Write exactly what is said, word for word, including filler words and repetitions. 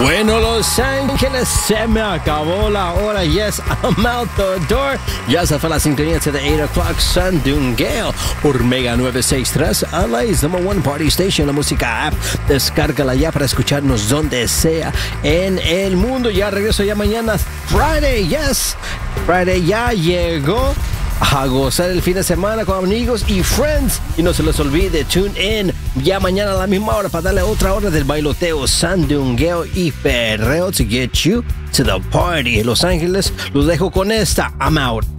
Bueno, Los Ángeles, se me acabó la hora. Yes, I'm out the door. Ya se fue la sintonía de eight o'clock Sandungueo por Mega nueve seis tres, L A's number one party station, la música app. Descárgala ya para escucharnos donde sea en el mundo. Ya regreso ya mañana, Friday. Yes, Friday ya llegó. A gozar el fin de semana con amigos y friends. Y no se les olvide, tune in ya mañana a la misma hora para darle otra hora del bailoteo, sandungueo y perreo to get you to the party. Los Ángeles, los dejo con esta. I'm out.